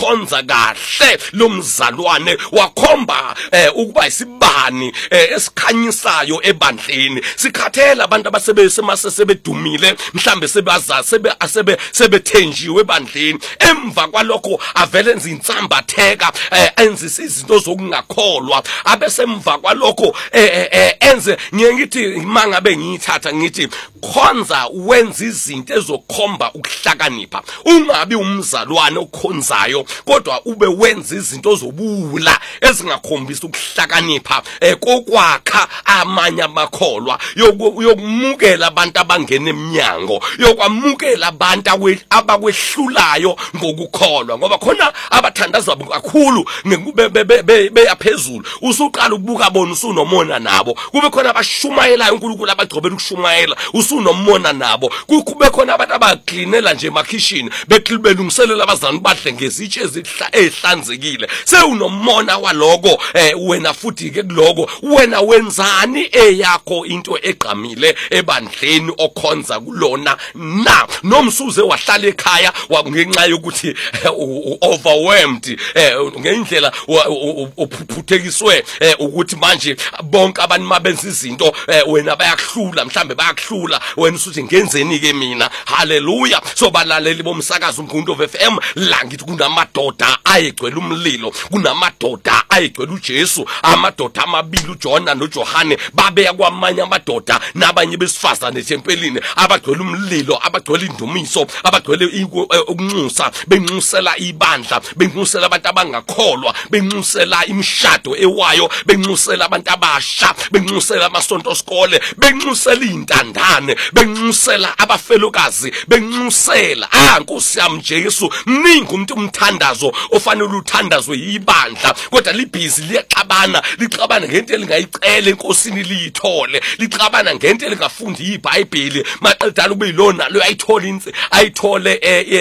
ukukhonza kahle lomzalwane, wakhomba ukuba isibani esikhanyisayo ebandleni. Sikhathela abantu sebedumile, mhlambe sebethenjiwe ebandleni. Emva kwalokho avele enza insambatheka, enze izinto zokungakholwa. Abesemva kwalokho enze ngithi mangabe ngiyithatha ngithi khonza wenza izinto ezokhomba ukuhlakanipha. Ungabi umzalwane okhonzayo kodwa ube wenza izinto zobula ezingakhombisa ukuhlakanipha, kokwakha amanye amakholwa, yokumukela abantu abangena eminyango, yokwamukela abantu abakwehlulayo ngokukholwa. Ngoba khona abathandaza kakhulu beyaphezulu, usuqala ukubuka bona usunomona nabo. Kube khona abashumayelayo uNkulunkulu abagcobela ukushumayela, usunomona nabo. Kube khona abantu abaglinela nje emakhishini belungiselela abazalwane bahle ngezitshe ezihlanzekile. Sewunomona waloko, wena futhi ke kuloko wena wenzani eyakho into egqamile ebandleni okhonza kulona na, nomsuze wahlala ekhaya ngenxa yokuthi overwhelmed, ngendlela uphuthekiswe ukuthi manje bonke abantu mabenza izinto wena bayakuhlula, mhlambe bayakuhlula wena usuthi ngenzeni ke mina. Haleluya. So balaleli bomsakazo uMkhonto FM, la ngithi kunamadoda ayegcwele umlilo, kunamadoda ayegcwele uJesu, amadoda amabili uJona noJohane babeya kwamanye amadoda nabanye besifazane etempelini, abagcwele umlilo, abagcwele indumiso, abagcwele ukunxusa, benxusela ibandla, benxusela abantu abangakholwa, benxusela imishado ewayo, benxusela abantu abasha, benxusela amasonto skole, benxusela intandane, benxusela abafelokazi, benxusela Nkosi yami Jesu. Mningi umuntu umthandazo ofanele uthandazwe yibandla, kodwa libhizi lixabana ngento elingayicela enkosini liyithole, lixabana ngento elingafundi iBhayibheli. Maqedala ube yilona lo ayithole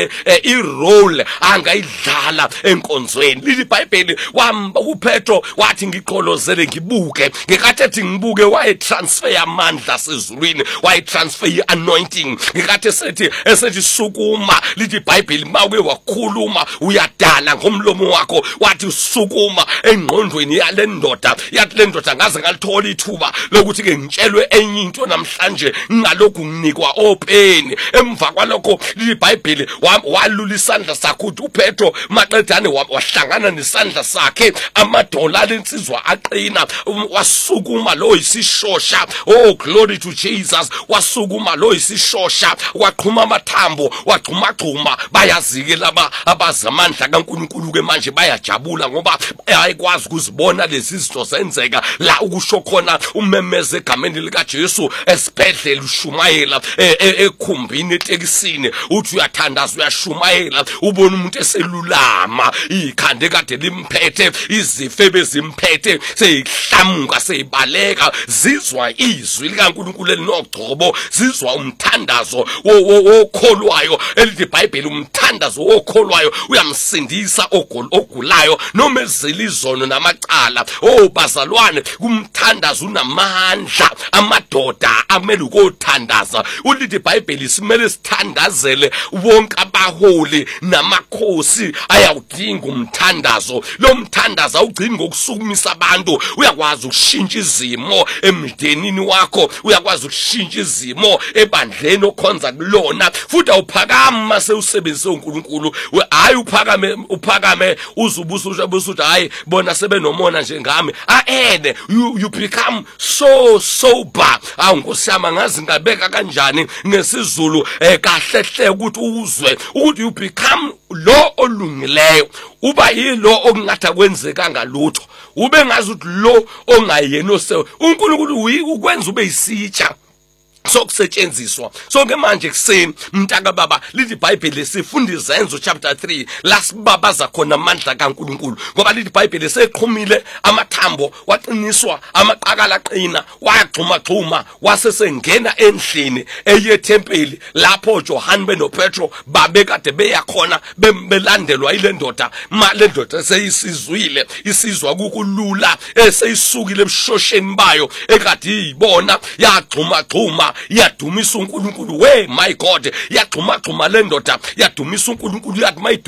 irole angayidlala enkonzweni. Leli iBhayibheli uPetro wathi ngiqolozele ngibuke, ngekathi ethi ngibuke wayetransfer amandla sezulwini, wayetransfer i-anointing. Ngekathi esethi sukuma, lithi iBhayibheli mawuke wakhuluma uyadala ngomlomo wakho, wathi sukuma engqondweni yale ndoda, yathi le ndoda ngaze ngalithola ithuba lokuthi ke ngitshelwe enye into namhlanje ngalokhu nginikwa openi. Emva kwalokho lithi iBhayibheli walula isandla sakhe uthi uPetro maqedane wahlangana nesandla sakhe, amadola lensizwa aqina, wasukuma lo isishosha. Oh glory to Jesus. Wasukuma lo isishosha, waqhuma amathambo, wagxumagxuma. Bayazike laba abazamandla kaNkulunkulu ke manje bayajabula ngoba ayikwazi ukuzibona lezi zinto zenzeka la, ukusho khona umemeze egameni lika Jesu esibhedlela, ushumayela ekhumbini etekisini, uthi uyathandaza uyashumayela, ubona umuntu eselulama, ikhande kade limphethe, izife bezimphethe seyihlamuka seyibaleka, zizwa izwi likaNkulunkulu elinogcobo, zizwa umthandazo okholwayo. Elithi iBhayibheli umthandazo okholwayo uyamsindisa ogulayo noma ezile izono namacala. Oh bazalwane, kumthandazo unamandla, amadoda amele ukothandaza. Ulithi iBhayibheli simele sithandazele wonke abaholi namakhosi ayawudinga umthandazo. Lo mthandazo awugcini ngokusukumisa abantu, uyakwazi ukushintsha izimo emndenini wakho, uyakwazi ukushintsha izimo ebandleni okhonza kulona, futhi awuphakama sewusebenzise uNkulunkulu. Hayi uphakame uzubusa uthi hayi bona sebenomona njengami. You become so sober. Nkosi yami ngazi ngabeka kanjani ngesizulu kahle hle ukuthi uzwe ukuthi you become lo olungileyo, uba yilo okungatha kwenzeka ngalutho, ube ngazi ukuthi lo ongayena uNkulunkulu ukwenza ube isitsha sokusetshenziswa. So ke manje kuseni mntaka baba, lithi iBhayibheli sifunda iZenzo chapter 3 la sibabaza khona amandla kaNkulunkulu, ngoba lithi iBhayibheli seqhumile amathambo, waqiniswa amaqakala aqina, wagxuma wasesengena endlini eyethempeli lapho uJohane benoPetro babekade beyakhona belandelwa ile ndoda. Le ndoda seyisizwile, isizwa kukulula, eseyisukile ebushosheni bayo ekade iyibona, yagxuma yadumisa uNkulunkulu. My God, yagxuma le ndoda yadumisa uNkulunkulu, yathi